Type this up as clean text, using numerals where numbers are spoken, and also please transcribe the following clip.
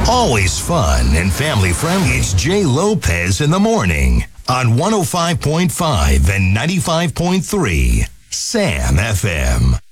Always fun and family friendly. It's Jay Lopez in the morning on 105.5 and 95.3 Sam FM.